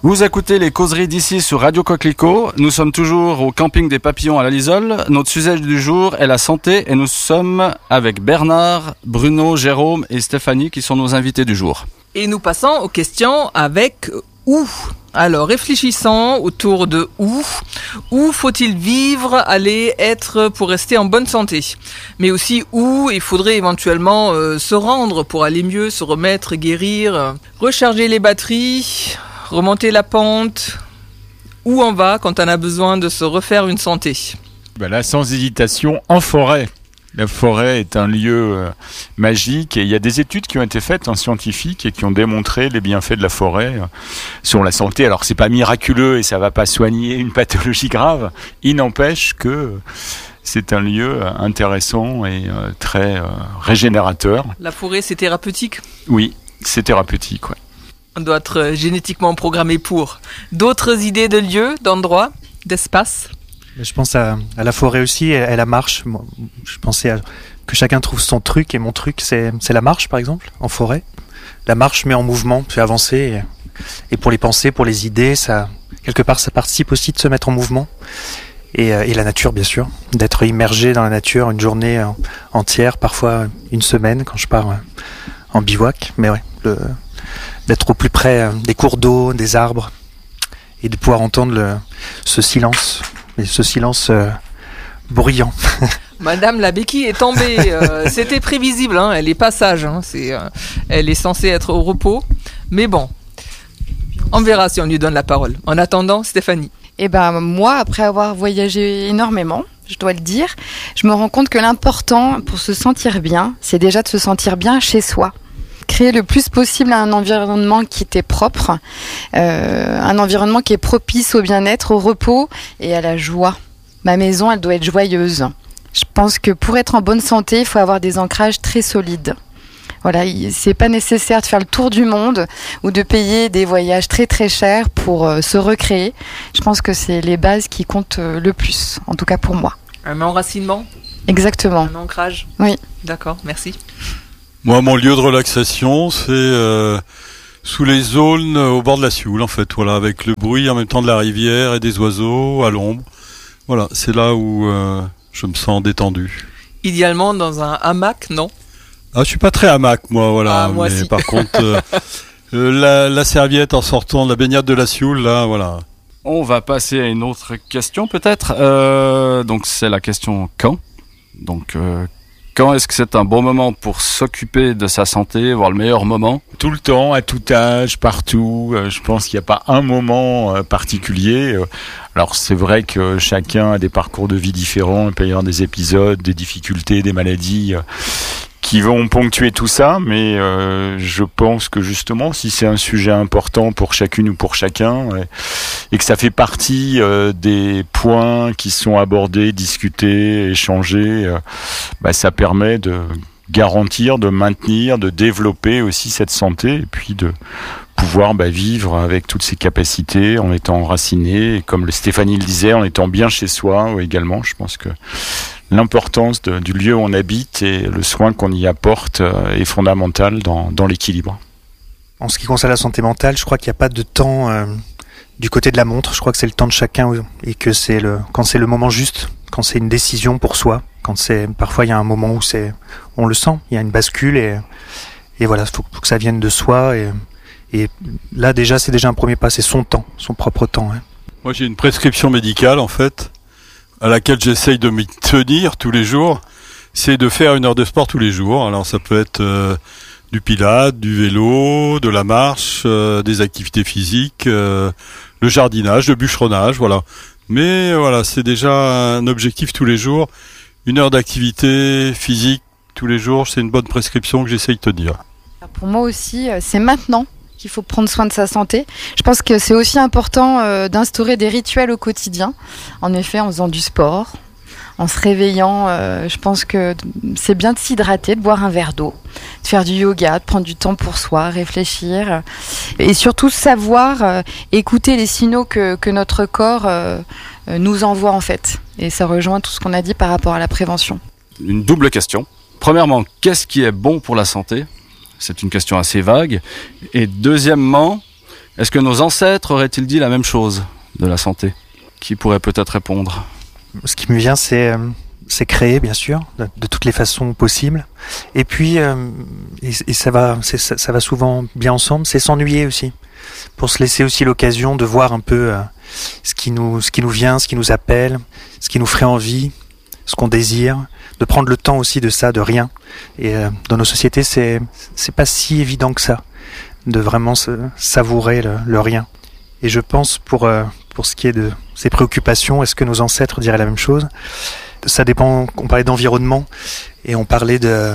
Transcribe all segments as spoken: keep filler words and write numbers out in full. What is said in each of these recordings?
Vous écoutez les causeries d'ici sur Radio Coquelicot. Nous sommes toujours au camping des Papillons à la Lisole. Notre sujet du jour est la santé et nous sommes avec Bernard, Bruno, Jérôme et Stéphanie qui sont nos invités du jour. Et nous passons aux questions avec où. Alors réfléchissons autour de où. Où faut-il vivre, aller, être pour rester en bonne santé. Mais aussi où il faudrait éventuellement euh, se rendre pour aller mieux, se remettre, guérir, euh, recharger les batteries, remonter la pente. Où on va quand on a besoin de se refaire une santé? Ben là, sans hésitation, en forêt. La forêt est un lieu euh, magique et il y a des études qui ont été faites en scientifiques et qui ont démontré les bienfaits de la forêt euh, sur la santé. Alors c'est pas miraculeux et ça va pas soigner une pathologie grave. Il n'empêche que c'est un lieu intéressant et euh, très euh, régénérateur. La forêt, c'est thérapeutique? Oui, c'est thérapeutique, ouais. On doit être génétiquement programmé pour. D'autres idées de lieux, d'endroits, d'espaces? Je pense à, à la forêt aussi et à la marche. Moi, je pensais à, que chacun trouve son truc et mon truc c'est, c'est la marche par exemple en forêt. La marche met en mouvement, fait avancer et, et pour les pensées, pour les idées, ça quelque part ça participe aussi de se mettre en mouvement. Et, et la nature bien sûr, d'être immergé dans la nature une journée entière, parfois une semaine quand je pars en bivouac. Mais ouais, le, d'être au plus près des cours d'eau, des arbres et de pouvoir entendre le, ce silence. Et ce silence euh, bruyant. Madame la béquille est tombée. Euh, c'était prévisible, hein, elle est pas sage. Hein, c'est, euh, elle est censée être au repos. Mais bon, on verra si on lui donne la parole. En attendant, Stéphanie. Eh ben, moi, après avoir voyagé énormément, je dois le dire, je me rends compte que l'important pour se sentir bien, c'est déjà de se sentir bien chez soi. Créer le plus possible un environnement qui t'est propre, euh, un environnement qui est propice au bien-être, au repos et à la joie. Ma maison, elle doit être joyeuse. Je pense que pour être en bonne santé, il faut avoir des ancrages très solides. Voilà, c'est pas nécessaire de faire le tour du monde ou de payer des voyages très très chers pour euh, se recréer. Je pense que c'est les bases qui comptent euh, le plus, en tout cas pour moi. Un enracinement? Exactement. Un ancrage? Oui. D'accord, merci. Moi, mon lieu de relaxation, c'est euh, sous les zones au bord de la Sioule, en fait. Voilà, avec le bruit en même temps de la rivière et des oiseaux à l'ombre. Voilà, c'est là où euh, je me sens détendu. Idéalement dans un hamac, non? Ah, je suis pas très hamac, moi, voilà. Ah, moi mais si. Par contre, euh, euh, la, la serviette en sortant de la baignade de la Sioule, là, voilà. On va passer à une autre question peut-être. Euh, donc c'est la question quand. Donc euh, quand est-ce que c'est un bon moment pour s'occuper de sa santé, voir le meilleur moment? Tout le temps, à tout âge, partout. Euh, je pense qu'il n'y a pas un moment euh, particulier. Euh, alors c'est vrai que chacun a des parcours de vie différents. Il peut y avoir des épisodes, des difficultés, des maladies euh, qui vont ponctuer tout ça. Mais euh, je pense que justement, si c'est un sujet important pour chacune ou pour chacun, euh, et que ça fait partie euh, des points qui sont abordés, discutés, échangés, euh, bah, ça permet de garantir, de maintenir, de développer aussi cette santé et puis de pouvoir bah, vivre avec toutes ses capacités en étant enraciné et comme le Stéphanie le disait, en étant bien chez soi euh, également. Je pense que l'importance de, du lieu où on habite et le soin qu'on y apporte euh, est fondamental dans, dans l'équilibre. En ce qui concerne la santé mentale, je crois qu'il n'y a pas de temps euh, du côté de la montre. Je crois que c'est le temps de chacun et que c'est le quand c'est le moment juste, quand c'est une décision pour soi, quand c'est parfois il y a un moment où c'est on le sent, il y a une bascule et et voilà, faut, faut que ça vienne de soi et et là déjà c'est déjà un premier pas, c'est son temps, son propre temps. Hein. Moi, j'ai une prescription médicale, en fait, à laquelle j'essaye de m'y tenir tous les jours. C'est de faire une heure de sport tous les jours. Alors, ça peut être euh, du pilates, du vélo, de la marche, euh, des activités physiques, euh, le jardinage, le bûcheronnage, voilà. Mais voilà, c'est déjà un objectif tous les jours. Une heure d'activité physique tous les jours, c'est une bonne prescription que j'essaye de tenir. Pour moi aussi, c'est maintenant qu'il faut prendre soin de sa santé. Je pense que c'est aussi important euh, d'instaurer des rituels au quotidien. En effet, en faisant du sport, en se réveillant, euh, je pense que c'est bien de s'hydrater, de boire un verre d'eau, de faire du yoga, de prendre du temps pour soi, réfléchir et surtout savoir euh, écouter les signaux que, que notre corps euh, nous envoie en fait. Et ça rejoint tout ce qu'on a dit par rapport à la prévention. Une double question. Premièrement, qu'est-ce qui est bon pour la santé ? C'est une question assez vague. Et deuxièmement, Est-ce que nos ancêtres auraient-ils dit la même chose de la santé ? Qui pourrait peut-être répondre ? Ce qui me vient, c'est, euh, c'est créer, bien sûr, de, de toutes les façons possibles. Et puis, euh, et, et ça va, c'est, ça, ça va souvent bien ensemble, c'est s'ennuyer aussi. Pour se laisser aussi l'occasion de voir un peu euh, ce qui nous, ce qui nous vient, ce qui nous appelle, ce qui nous ferait envie, ce qu'on désire, de prendre le temps aussi de ça, de rien. Et euh, dans nos sociétés, c'est, c'est pas si évident que ça, de vraiment se, savourer le, le rien. Et je pense pour euh, pour ce qui est de ces préoccupations, est-ce que nos ancêtres diraient la même chose ? Ça dépend. On parlait d'environnement et on parlait de,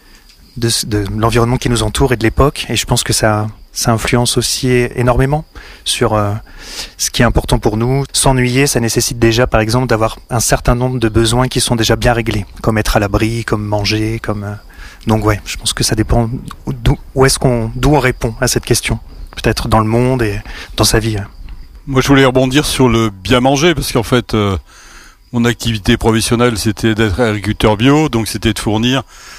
de de l'environnement qui nous entoure et de l'époque. Et je pense que ça ça influence aussi énormément sur euh, ce qui est important pour nous. S'ennuyer, ça nécessite déjà, par exemple, d'avoir un certain nombre de besoins qui sont déjà bien réglés, comme être à l'abri, comme manger, comme euh... donc ouais, je pense que ça dépend d'où où est-ce qu'on d'où on répond à cette question. Peut-être dans le monde et dans sa vie. Moi, je voulais rebondir sur le bien manger, parce qu'en fait, euh, mon activité professionnelle, c'était d'être agriculteur bio, donc c'était de fournir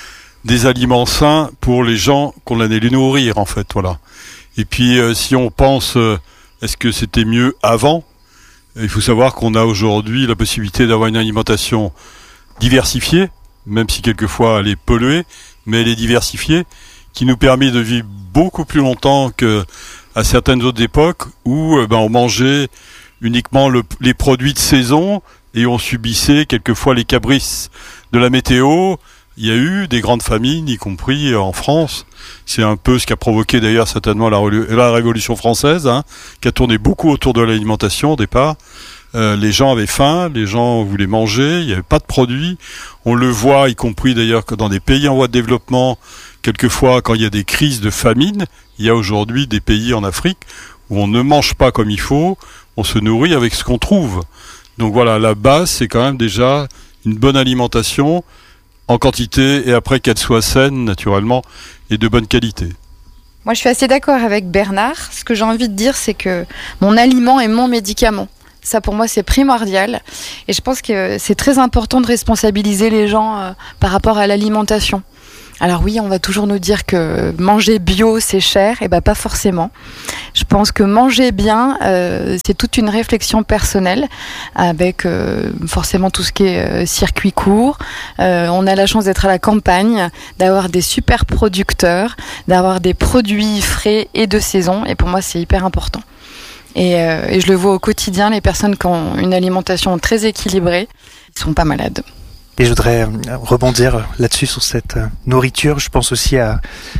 des aliments sains pour les gens qu'on allait les nourrir, en fait, voilà. Et puis, euh, si on pense, euh, est-ce que c'était mieux avant ? Il faut savoir qu'on a aujourd'hui la possibilité d'avoir une alimentation diversifiée, même si quelquefois elle est polluée, mais elle est diversifiée, qui nous permet de vivre beaucoup plus longtemps que à certaines autres époques où euh, ben, on mangeait uniquement le, les produits de saison et on subissait quelquefois les caprices de la météo. Il y a eu des grandes famines, y compris en France. C'est un peu ce qui a provoqué d'ailleurs certainement la, la Révolution française, hein, qui a tourné beaucoup autour de l'alimentation au départ. Euh, les gens avaient faim, les gens voulaient manger, il n'y avait pas de produits. On le voit, y compris d'ailleurs que dans des pays en voie de développement, quelquefois quand il y a des crises de famine, il y a aujourd'hui des pays en Afrique où on ne mange pas comme il faut, on se nourrit avec ce qu'on trouve. Donc voilà, la base, c'est quand même déjà une bonne alimentation en quantité et après qu'elle soit saine, naturellement, et de bonne qualité. Moi, je suis assez d'accord avec Bernard. Ce que j'ai envie de dire, c'est que mon aliment est mon médicament. Ça, pour moi, c'est primordial. Et je pense que c'est très important de responsabiliser les gens euh, par rapport à l'alimentation. Alors oui, on va toujours nous dire que manger bio, c'est cher. Eh ben, pas forcément. Je pense que manger bien, euh, c'est toute une réflexion personnelle avec euh, forcément tout ce qui est euh, circuit court. Euh, on a la chance d'être à la campagne, d'avoir des super producteurs, d'avoir des produits frais et de saison. Et pour moi, c'est hyper important. Et, euh, et je le vois au quotidien, les personnes qui ont une alimentation très équilibrée, ils sont pas malades. Et je voudrais rebondir là-dessus sur cette nourriture. Je pense aussi à,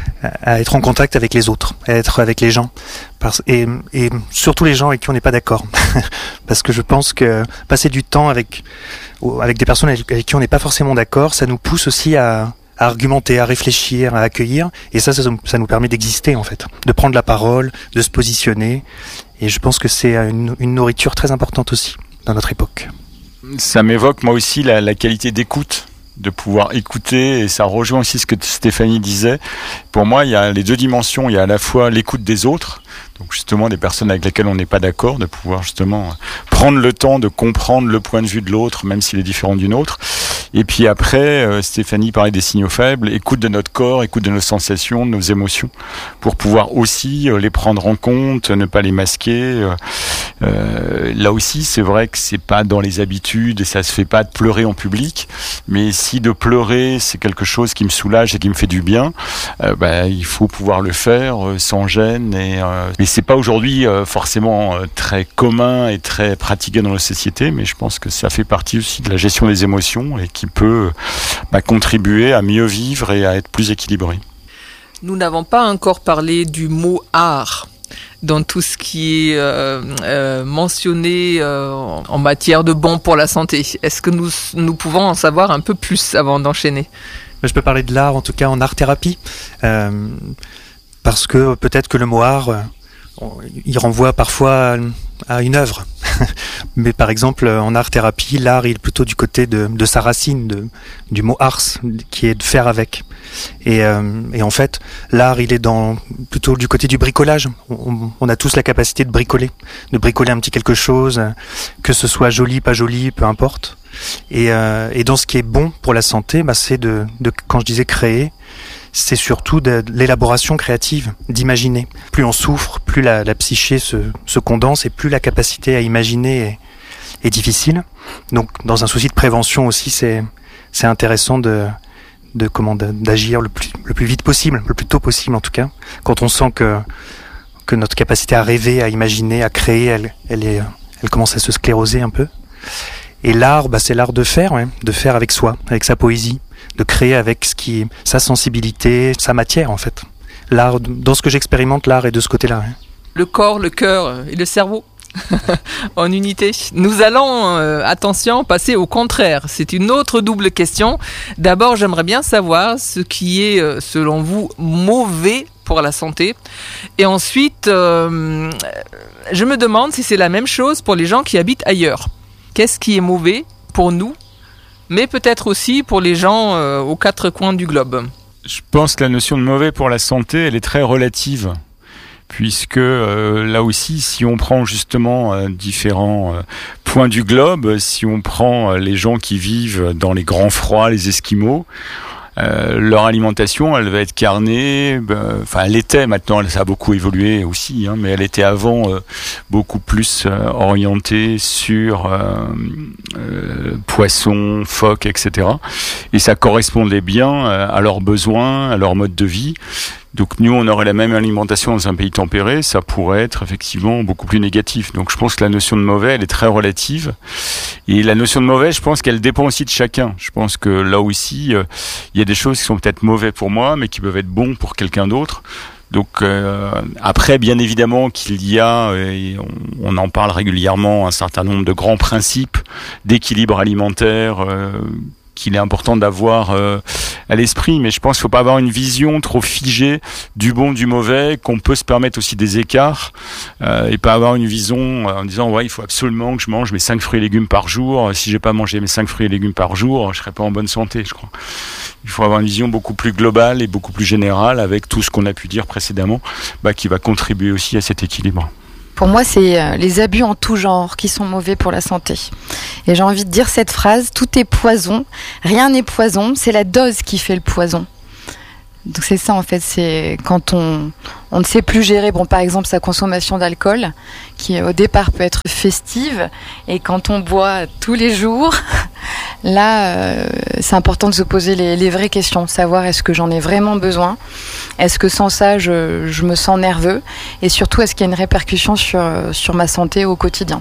à être en contact avec les autres, à être avec les gens, parce, et, et surtout les gens avec qui on n'est pas d'accord. Parce que je pense que passer du temps avec avec des personnes avec qui on n'est pas forcément d'accord, ça nous pousse aussi à, à argumenter, à réfléchir, à accueillir. Et ça, ça, ça nous permet d'exister en fait, de prendre la parole, de se positionner. Et je pense que c'est une, une nourriture très importante aussi dans notre époque. Ça m'évoque moi aussi la, la qualité d'écoute, de pouvoir écouter, et ça rejoint aussi ce que Stéphanie disait. Pour moi, il y a les deux dimensions, il y a à la fois l'écoute des autres, donc justement des personnes avec lesquelles on n'est pas d'accord, de pouvoir justement prendre le temps de comprendre le point de vue de l'autre, même s'il est différent du nôtre. Et puis après, euh, Stéphanie parlait des signaux faibles, écoute de notre corps, écoute de nos sensations, de nos émotions, pour pouvoir aussi euh, les prendre en compte, ne pas les masquer. Euh, euh, là aussi, c'est vrai que c'est pas dans les habitudes et ça se fait pas de pleurer en public, mais si de pleurer c'est quelque chose qui me soulage et qui me fait du bien, euh, bah, il faut pouvoir le faire euh, sans gêne. Et euh, mais c'est pas aujourd'hui euh, forcément euh, très commun et très pratiqué dans la société, mais je pense que ça fait partie aussi de la gestion des émotions et qui peut bah, contribuer à mieux vivre et à être plus équilibré. Nous n'avons pas encore parlé du mot art dans tout ce qui est euh, euh, mentionné euh, en matière de bon pour la santé. Est-ce que nous, nous pouvons en savoir un peu plus avant d'enchaîner ? Je peux parler de l'art, en tout cas en art-thérapie, euh, parce que peut-être que le mot art, il renvoie parfois à une œuvre. Mais par exemple, en art-thérapie, l'art il est plutôt du côté de, de sa racine, de, du mot ars, qui est de faire avec. Et, euh, et en fait, l'art, il est dans plutôt du côté du bricolage. On, on a tous la capacité de bricoler, de bricoler un petit quelque chose, que ce soit joli, pas joli, peu importe. Et, euh, et dans ce qui est bon pour la santé, bah, c'est de, de, quand je disais créer, c'est surtout de, de l'élaboration créative, d'imaginer. Plus on souffre, plus la, la psyché se, se condense et plus la capacité à imaginer est, est difficile. Donc, dans un souci de prévention aussi, c'est, c'est intéressant de, de comment, de, d'agir le plus, le plus vite possible, le plus tôt possible en tout cas. Quand on sent que, que notre capacité à rêver, à imaginer, à créer, elle, elle est, elle commence à se scléroser un peu. Et l'art, bah, c'est l'art de faire, ouais, de faire avec soi, avec sa poésie, de créer avec ce qui, sa sensibilité, sa matière en fait. L'art, dans ce que j'expérimente, l'art est de ce côté-là. Ouais. Le corps, le cœur et le cerveau en unité. Nous allons, euh, attention, passer au contraire. C'est une autre double question. D'abord, j'aimerais bien savoir ce qui est, euh, selon vous, mauvais pour la santé. Et ensuite, euh, je me demande si c'est la même chose pour les gens qui habitent ailleurs. Qu'est-ce qui est mauvais pour nous, mais peut-être aussi pour les gens euh, aux quatre coins du globe? Je pense que la notion de mauvais pour la santé, elle est très relative. Puisque euh, là aussi, si on prend justement euh, différents euh, points du globe, si on prend euh, les gens qui vivent dans les grands froids, les Esquimaux, Euh, leur alimentation, elle va être carnée. Ben, enfin, elle était. Maintenant, ça a beaucoup évolué aussi, hein, mais elle était avant euh, beaucoup plus euh, orientée sur euh, euh, poissons, phoques, et cetera. Et ça correspondait bien euh, à leurs besoins, à leur mode de vie. Donc nous, on aurait la même alimentation dans un pays tempéré, ça pourrait être effectivement beaucoup plus négatif. Donc je pense que la notion de mauvais, elle est très relative. Et la notion de mauvais, je pense qu'elle dépend aussi de chacun. Je pense que là aussi, euh, il y a des choses qui sont peut-être mauvais pour moi, mais qui peuvent être bons pour quelqu'un d'autre. Donc euh, après, bien évidemment qu'il y a, et on, on en parle régulièrement, un certain nombre de grands principes d'équilibre alimentaire euh, qu'il est important d'avoir euh, à l'esprit, mais je pense qu'il ne faut pas avoir une vision trop figée du bon, du mauvais, qu'on peut se permettre aussi des écarts, euh, et pas avoir une vision euh, en disant ouais, il faut absolument que je mange mes cinq fruits et légumes par jour. Si j'ai pas mangé mes cinq fruits et légumes par jour, je serai pas en bonne santé, je crois. Il faut avoir une vision beaucoup plus globale et beaucoup plus générale avec tout ce qu'on a pu dire précédemment, bah, qui va contribuer aussi à cet équilibre. Pour moi, c'est les abus en tout genre qui sont mauvais pour la santé. Et j'ai envie de dire cette phrase, tout est poison, rien n'est poison, c'est la dose qui fait le poison. Donc c'est ça en fait, c'est quand on, on ne sait plus gérer, bon, par exemple sa consommation d'alcool, qui au départ peut être festive, et quand on boit tous les jours, là euh, c'est important de se poser les, les vraies questions, savoir est-ce que j'en ai vraiment besoin, est-ce que sans ça je, je me sens nerveux, et surtout est-ce qu'il y a une répercussion sur, sur ma santé au quotidien.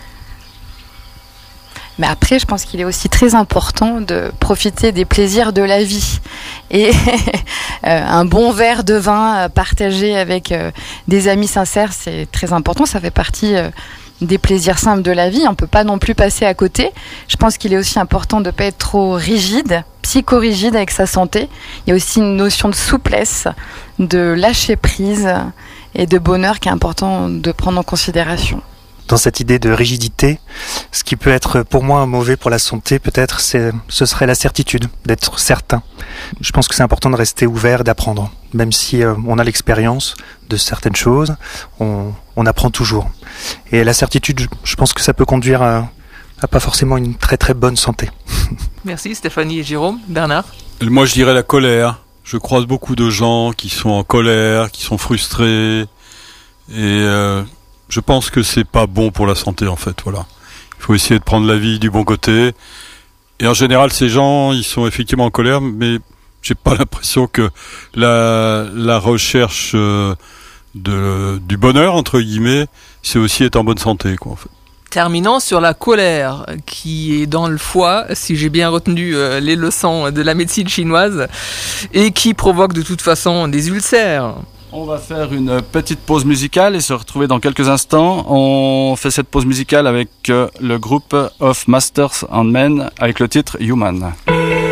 Mais après, je pense qu'il est aussi très important de profiter des plaisirs de la vie. Et un bon verre de vin partagé avec des amis sincères, c'est très important. Ça fait partie des plaisirs simples de la vie. On ne peut pas non plus passer à côté. Je pense qu'il est aussi important de ne pas être trop rigide, psychorigide avec sa santé. Il y a aussi une notion de souplesse, de lâcher prise et de bonheur qui est important de prendre en considération. Dans cette idée de rigidité, ce qui peut être pour moi mauvais pour la santé, peut-être, c'est, ce serait la certitude, d'être certain. Je pense que c'est important de rester ouvert, d'apprendre. Même si euh, on a l'expérience de certaines choses, on, on apprend toujours. Et la certitude, je pense que ça peut conduire à, à pas forcément une très très bonne santé. Merci Stéphanie et Jérôme. Bernard? Moi je dirais la colère. Je croise beaucoup de gens qui sont en colère, qui sont frustrés, et... Euh Je pense que c'est pas bon pour la santé en fait, voilà. Il faut essayer de prendre la vie du bon côté. Et en général, ces gens, ils sont effectivement en colère, mais j'ai pas l'impression que la, la recherche euh, de, du bonheur, entre guillemets, c'est aussi être en bonne santé, quoi, en fait. Terminons sur la colère qui est dans le foie, si j'ai bien retenu euh, les leçons de la médecine chinoise, et qui provoque de toute façon des ulcères. On va faire une petite pause musicale et se retrouver dans quelques instants. On fait cette pause musicale avec le groupe of Masters and Men avec le titre Human.